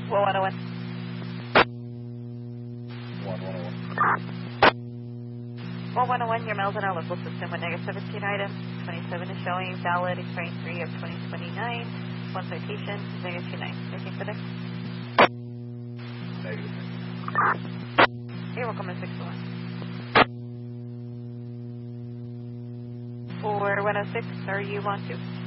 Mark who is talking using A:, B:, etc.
A: Well, 101.
B: 101.
A: Well, 101, your mail's in our local system with negative 17 items. 27 is showing valid expiring 3 of 2029. One citation, negative 29. Anything for this?
B: Negative.
A: Okay, welcome to 601. For 106, are you on to?